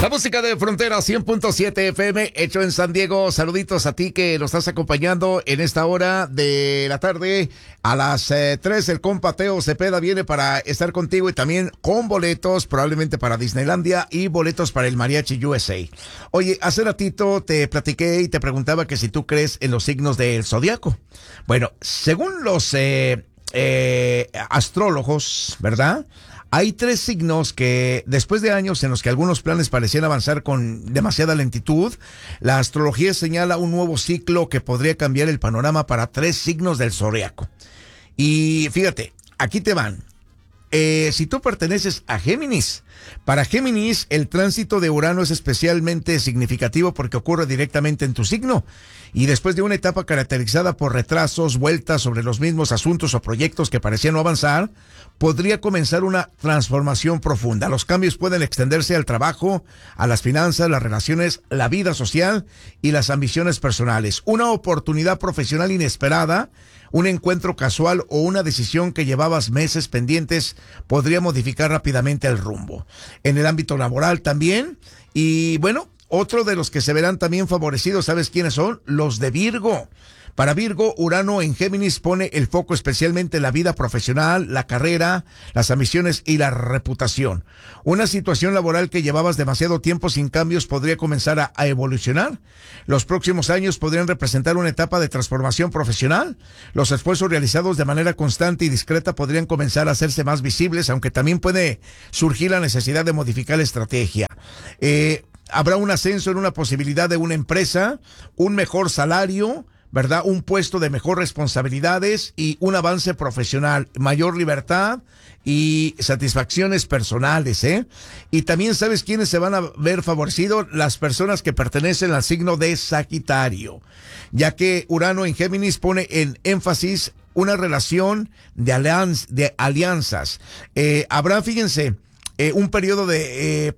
La música de Frontera 100.7 FM, hecho en San Diego. Saluditos a ti que nos estás acompañando en esta hora de la tarde. A las 3, el compa Teo Cepeda viene para estar contigo y también con boletos, probablemente para Disneylandia y boletos para el Mariachi USA. Oye, hace ratito te platiqué y te preguntaba que si tú crees en los signos del zodiaco. Bueno, según los astrólogos, ¿verdad? Hay 3 signos que, después de años en los que algunos planes parecían avanzar con demasiada lentitud, la astrología señala un nuevo ciclo que podría cambiar el panorama para 3 signos del zodiaco. Y fíjate, aquí te van. Si tú perteneces a Géminis, para Géminis el tránsito de Urano es especialmente significativo porque ocurre directamente en tu signo y después de una etapa caracterizada por retrasos, vueltas sobre los mismos asuntos o proyectos que parecían no avanzar, podría comenzar una transformación profunda. Los cambios pueden extenderse al trabajo, a las finanzas, las relaciones, la vida social y las ambiciones personales. Una oportunidad profesional inesperada, un encuentro casual o una decisión que llevabas meses pendientes podría modificar rápidamente el rumbo. En el ámbito laboral también. Y bueno, otro de los que se verán también favorecidos, ¿sabes quiénes son? Los de Virgo. Para Virgo, Urano en Géminis pone el foco especialmente en la vida profesional, la carrera, las ambiciones y la reputación. Una situación laboral que llevabas demasiado tiempo sin cambios podría comenzar a evolucionar. Los próximos años podrían representar una etapa de transformación profesional. Los esfuerzos realizados de manera constante y discreta podrían comenzar a hacerse más visibles, aunque también puede surgir la necesidad de modificar la estrategia. Habrá un ascenso en una posibilidad de una empresa, un mejor salario, ¿verdad? Un puesto de mejor responsabilidades y un avance profesional, mayor libertad y satisfacciones personales, ¿eh? Y también, ¿sabes quiénes se van a ver favorecidos? Las personas que pertenecen al signo de Sagitario, ya que Urano en Géminis pone en énfasis una relación de alianzas. Habrá, fíjense, un periodo de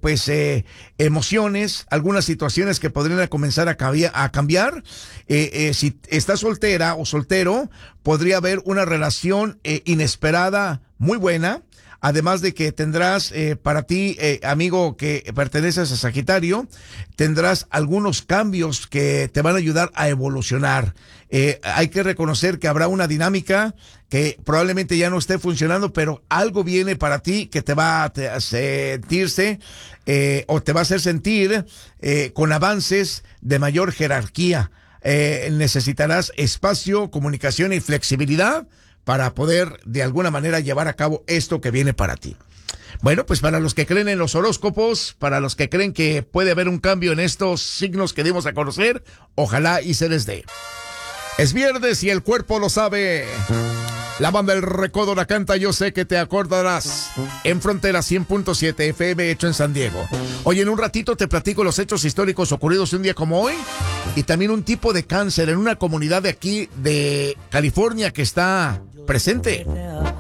emociones, algunas situaciones que podrían comenzar a cambiar. Si estás soltera o soltero, podría haber una relación inesperada muy buena. Además de que tendrás para ti, amigo que perteneces a Sagitario, tendrás algunos cambios que te van a ayudar a evolucionar. Hay que reconocer que habrá una dinámica que probablemente ya no esté funcionando, pero algo viene para ti que te va a sentirse o te va a hacer sentir con avances de mayor jerarquía. Necesitarás espacio, comunicación y flexibilidad para poder de alguna manera llevar a cabo esto que viene para ti. Bueno, pues para los que creen en los horóscopos, para los que creen que puede haber un cambio en estos signos que dimos a conocer, ojalá y se les dé. Es viernes y el cuerpo lo sabe. La banda El Recodo la canta Yo sé que te acordarás. En Frontera 100.7 FM, hecho en San Diego. Oye, en un ratito te platico los hechos históricos ocurridos un día como hoy. Y también un tipo de cáncer en una comunidad de aquí de California que está presente.